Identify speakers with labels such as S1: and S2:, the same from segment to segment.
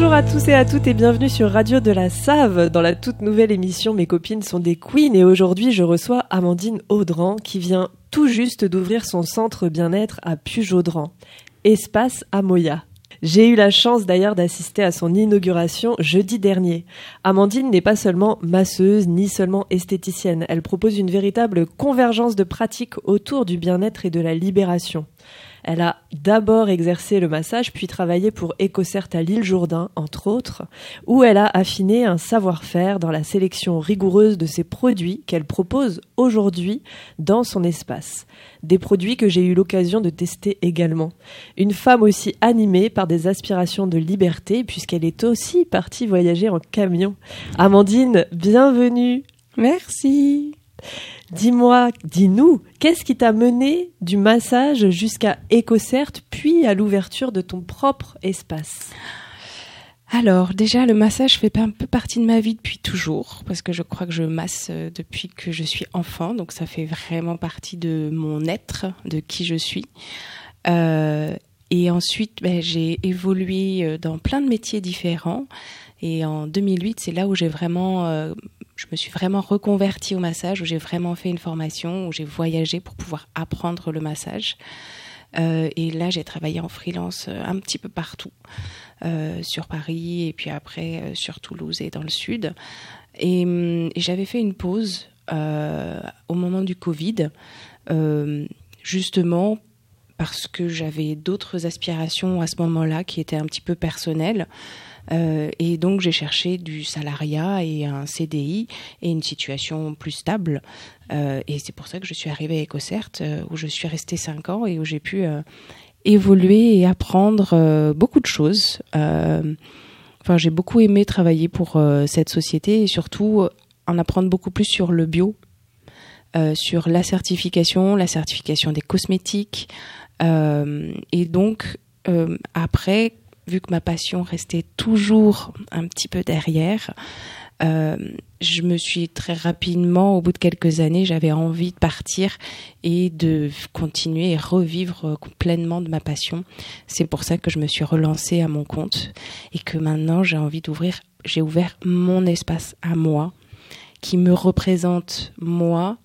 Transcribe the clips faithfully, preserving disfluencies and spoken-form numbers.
S1: Bonjour à tous et à toutes et bienvenue sur Radio de la Save dans la toute nouvelle émission Mes copines sont des queens et aujourd'hui je reçois Amandine Audran qui vient tout juste d'ouvrir son centre bien-être à Pujaudran, Espace Amoya. J'ai eu la chance d'ailleurs d'assister à son inauguration jeudi dernier. Amandine n'est pas seulement masseuse ni seulement esthéticienne, elle propose une véritable convergence de pratiques autour du bien-être et de la libération. Elle a d'abord exercé le massage, puis travaillé pour Ecocert à l'île Jourdain, entre autres, où elle a affiné un savoir-faire dans la sélection rigoureuse de ses produits qu'elle propose aujourd'hui dans son espace. Des produits que j'ai eu l'occasion de tester également. Une femme aussi animée par des aspirations de liberté, puisqu'elle est aussi partie voyager en camion. Amandine, bienvenue.
S2: Merci.
S1: Dis-moi, dis-nous, qu'est-ce qui t'a mené du massage jusqu'à Ecocert, puis à l'ouverture de ton propre espace ?
S2: Alors, déjà, le massage fait un peu partie de ma vie depuis toujours, parce que je crois que je masse depuis que je suis enfant, donc ça fait vraiment partie de mon être, de qui je suis. Euh, et ensuite, ben, j'ai évolué dans plein de métiers différents, et en deux mille huit, c'est là où j'ai vraiment... Euh, je me suis vraiment reconvertie au massage, où j'ai vraiment fait une formation, où j'ai voyagé pour pouvoir apprendre le massage. Euh, et là, j'ai travaillé en freelance euh, un petit peu partout, euh, sur Paris et puis après euh, sur Toulouse et dans le sud. Et, et j'avais fait une pause euh, au moment du Covid, euh, justement parce que j'avais d'autres aspirations à ce moment-là qui étaient un petit peu personnelles. Euh, et donc j'ai cherché du salariat et un C D I et une situation plus stable euh, et c'est pour ça que je suis arrivée à Ecocert euh, où je suis restée cinq ans et où j'ai pu euh, évoluer et apprendre euh, beaucoup de choses. Euh, enfin, j'ai beaucoup aimé travailler pour euh, cette société et surtout euh, en apprendre beaucoup plus sur le bio, euh, sur la certification, la certification des cosmétiques euh, et donc euh, après vu que ma passion restait toujours un petit peu derrière, euh, je me suis très rapidement, au bout de quelques années, j'avais envie de partir et de continuer et revivre pleinement de ma passion. C'est pour ça que je me suis relancée à mon compte et que maintenant j'ai envie d'ouvrir, j'ai ouvert mon espace à moi, qui me représente moi,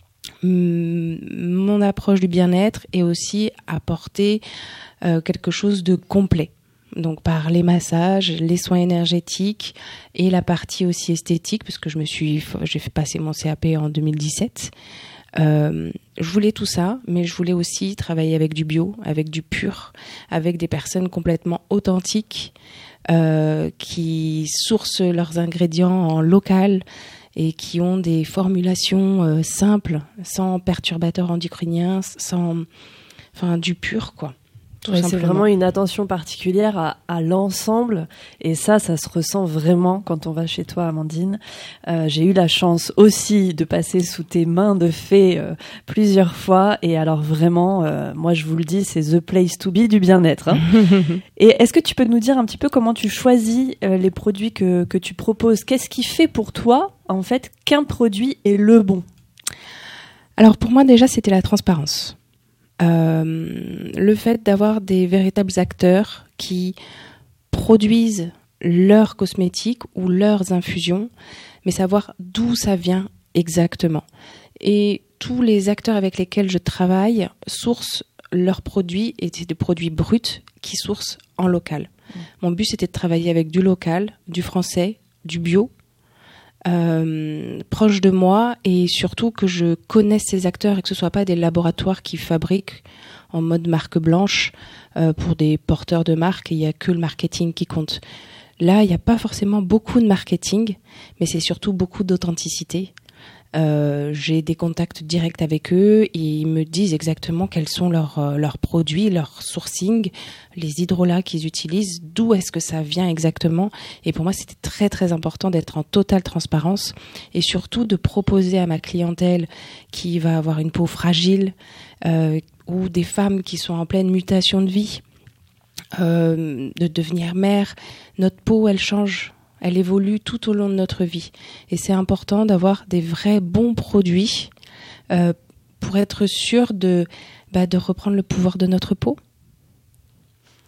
S2: mon approche du bien-être et aussi apporter euh, quelque chose de complet. Donc par les massages, les soins énergétiques et la partie aussi esthétique, parce que je me suis, j'ai fait passer mon C A P en deux mille dix-sept. Euh, je voulais tout ça, mais je voulais aussi travailler avec du bio, avec du pur, avec des personnes complètement authentiques euh, qui sourcent leurs ingrédients en local et qui ont des formulations euh, simples, sans perturbateurs endocriniens, sans, enfin du pur quoi.
S1: Ouais, c'est vraiment une attention particulière à, à l'ensemble et ça, ça se ressent vraiment quand on va chez toi, Amandine. Euh, j'ai eu la chance aussi de passer sous tes mains de fée euh, plusieurs fois et alors vraiment, euh, moi je vous le dis, c'est the place to be du bien-être. Hein. Et est-ce que tu peux nous dire un petit peu comment tu choisis euh, les produits que, que tu proposes ? Qu'est-ce qui fait pour toi, en fait, qu'un produit est le bon ?
S2: Alors pour moi déjà, c'était la transparence. Euh, le fait d'avoir des véritables acteurs qui produisent leurs cosmétiques ou leurs infusions, mais savoir d'où ça vient exactement. Et tous les acteurs avec lesquels je travaille sourcent leurs produits, et c'est des produits bruts qui sourcent en local. Mmh. Mon but, c'était de travailler avec du local, du français, du bio, Euh, proche de moi et surtout que je connaisse ces acteurs et que ce soit pas des laboratoires qui fabriquent en mode marque blanche euh, pour des porteurs de marque et il y a que le marketing qui compte. Là, il n'y a pas forcément beaucoup de marketing, mais c'est surtout beaucoup d'authenticité. Euh, j'ai des contacts directs avec eux et ils me disent exactement quels sont leurs, euh, leurs produits, leur sourcing, les hydrolats qu'ils utilisent, d'où est-ce que ça vient exactement. Et pour moi, c'était très très important d'être en totale transparence et surtout de proposer à ma clientèle qui va avoir une peau fragile euh, ou des femmes qui sont en pleine mutation de vie, euh, de devenir mère. Notre peau, elle change. Elle évolue tout au long de notre vie. Et c'est important d'avoir des vrais bons produits euh, pour être sûr de, bah, de reprendre le pouvoir de notre peau.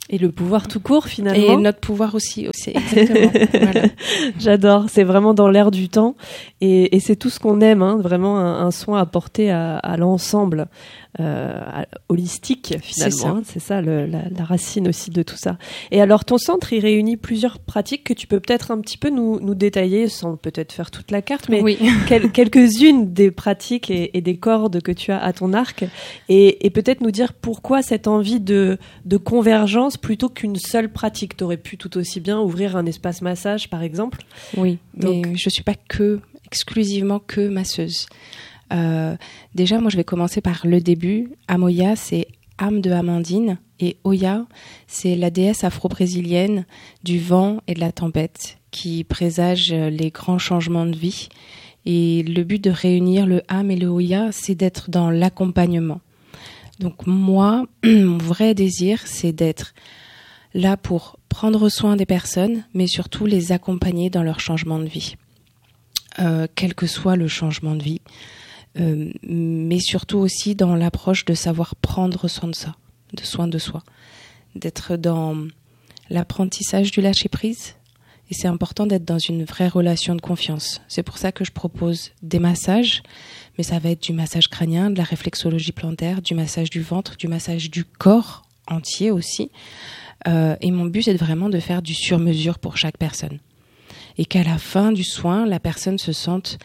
S1: Et le pouvoir tout court, finalement.
S2: Et notre pouvoir aussi, aussi exactement. Voilà.
S1: J'adore, c'est vraiment dans l'air du temps. Et, et c'est tout ce qu'on aime, hein, vraiment un, un soin apporté à, à l'ensemble, euh, à, holistique, finalement. C'est ça, hein, c'est ça le, la, la racine aussi de tout ça. Et alors, ton centre, il réunit plusieurs pratiques que tu peux peut-être un petit peu nous, nous détailler, sans peut-être faire toute la carte, mais
S2: oui.
S1: quel, quelques-unes des pratiques et, et des cordes que tu as à ton arc. Et, et peut-être nous dire pourquoi cette envie de, de convergence plutôt qu'une seule pratique. Tu aurais pu tout aussi bien ouvrir un espace massage, par exemple.
S2: Oui, donc mais je ne suis pas que, exclusivement que masseuse. Euh, déjà, moi, je vais commencer par le début. Amoya, c'est âme de Amandine. Et Oya, c'est la déesse afro-brésilienne du vent et de la tempête qui présage les grands changements de vie. Et le but de réunir le âme et le Oya, c'est d'être dans l'accompagnement. Donc moi, mon vrai désir, c'est d'être là pour prendre soin des personnes, mais surtout les accompagner dans leur changement de vie. Euh, quel que soit le changement de vie, euh, mais surtout aussi dans l'approche de savoir prendre soin de ça, de soin de soi, d'être dans l'apprentissage du lâcher-prise. Et c'est important d'être dans une vraie relation de confiance. C'est pour ça que je propose des massages, mais ça va être du massage crânien, de la réflexologie plantaire, du massage du ventre, du massage du corps entier aussi. Euh, et mon but, c'est vraiment de faire du sur-mesure pour chaque personne. Et qu'à la fin du soin, la personne se sente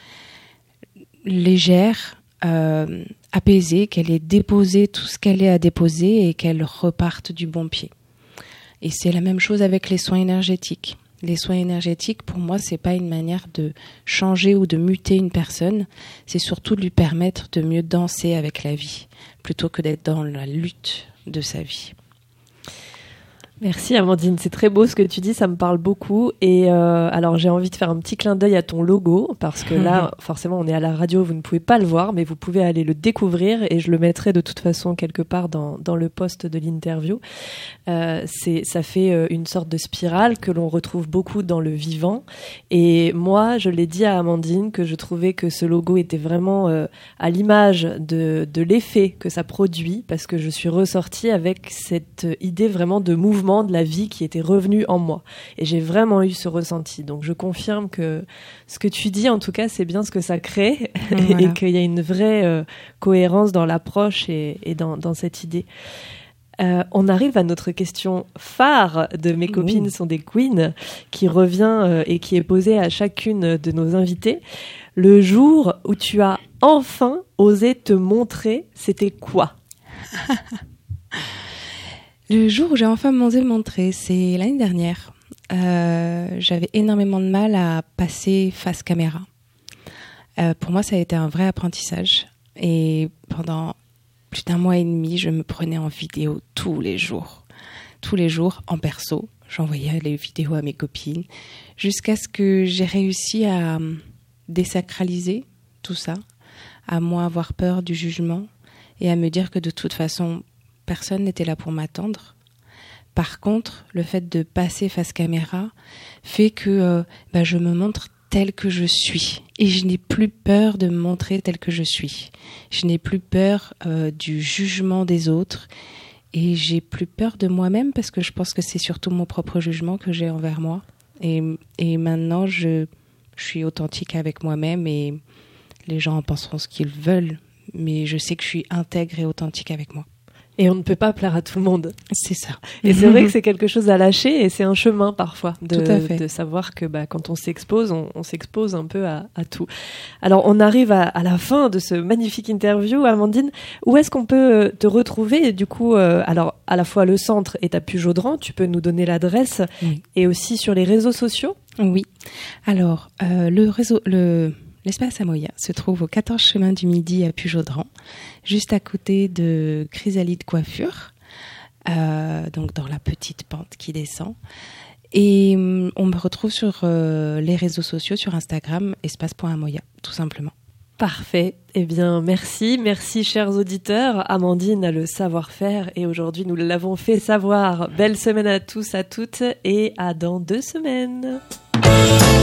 S2: légère, euh, apaisée, qu'elle ait déposé tout ce qu'elle est à déposer et qu'elle reparte du bon pied. Et c'est la même chose avec les soins énergétiques. Les soins énergétiques, pour moi, c'est pas une manière de changer ou de muter une personne, c'est surtout de lui permettre de mieux danser avec la vie, plutôt que d'être dans la lutte de sa vie.
S1: Merci Amandine, c'est très beau ce que tu dis, ça me parle beaucoup. Et euh, alors j'ai envie de faire un petit clin d'œil à ton logo, parce que là, forcément, on est à la radio, vous ne pouvez pas le voir, mais vous pouvez aller le découvrir et je le mettrai de toute façon quelque part dans, dans le post de l'interview. Euh, c'est, ça fait une sorte de spirale que l'on retrouve beaucoup dans le vivant. Et moi, je l'ai dit à Amandine que je trouvais que ce logo était vraiment euh, à l'image de, de l'effet que ça produit, parce que je suis ressortie avec cette idée vraiment de mouvement de la vie qui était revenu en moi. Et j'ai vraiment eu ce ressenti. Donc je confirme que ce que tu dis, en tout cas, c'est bien ce que ça crée voilà. Et qu'il y a une vraie euh, cohérence dans l'approche et, et dans, dans cette idée. Euh, on arrive à notre question phare de Mes copines mmh. sont des queens, qui revient euh, et qui est posée à chacune de nos invités. Le jour où tu as enfin osé te montrer, c'était quoi ?
S2: Le jour où j'ai enfin osé me montrer, c'est l'année dernière. Euh, j'avais énormément de mal à passer face caméra. Euh, pour moi, ça a été un vrai apprentissage. Et pendant plus d'un mois et demi, je me prenais en vidéo tous les jours. Tous les jours, en perso. J'envoyais les vidéos à mes copines. Jusqu'à ce que j'ai réussi à désacraliser tout ça, à moins avoir peur du jugement et à me dire que de toute façon, personne n'était là pour m'attendre. Par contre, le fait de passer face caméra fait que euh, bah, je me montre telle que je suis. Et je n'ai plus peur de me montrer telle que je suis. Je n'ai plus peur euh, du jugement des autres. Et j'ai plus peur de moi-même parce que je pense que c'est surtout mon propre jugement que j'ai envers moi. Et, et maintenant, je, je suis authentique avec moi-même et les gens en penseront ce qu'ils veulent. Mais je sais que je suis intègre et authentique avec moi.
S1: Et on ne peut pas plaire à tout le monde.
S2: C'est ça.
S1: Et c'est vrai que c'est quelque chose à lâcher et c'est un chemin parfois de, tout à fait. De savoir que bah, quand on s'expose, on, on s'expose un peu à, à tout. Alors on arrive à, à la fin de ce magnifique interview. Amandine, où est-ce qu'on peut te retrouver ? Du coup, euh, alors à la fois le centre est à Pujaudran, tu peux nous donner l'adresse oui. Et aussi sur les réseaux sociaux ?
S2: Oui. Alors euh, le réseau... le L'espace Amoya se trouve au quatorze chemin du Midi à Pujaudran, juste à côté de Chrysalide Coiffure, euh, donc dans la petite pente qui descend. Et hum, on me retrouve sur euh, les réseaux sociaux, sur Instagram, espace.amoya, tout simplement.
S1: Parfait. Eh bien, merci. Merci, chers auditeurs. Amandine a le savoir-faire et aujourd'hui, nous l'avons fait savoir. Belle semaine à tous, à toutes et à dans deux semaines.